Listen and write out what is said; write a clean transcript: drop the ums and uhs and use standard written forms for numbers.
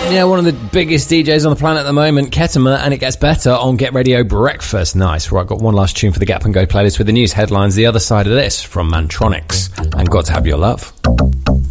Yeah, one of the biggest DJs on the planet at the moment, Ketama, and it gets better on Get Radio Breakfast. Nice. Right, got one last tune for the Gap and Go playlist with the news headlines. The other side of this from Mantronix and Got to Have Your Love.